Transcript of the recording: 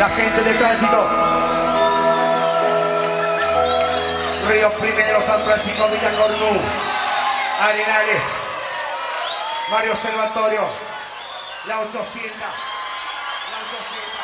la gente de tránsito. Río Primero, San Francisco, Villacornú, Arenales, Mario Observatorio, la 800, la 800.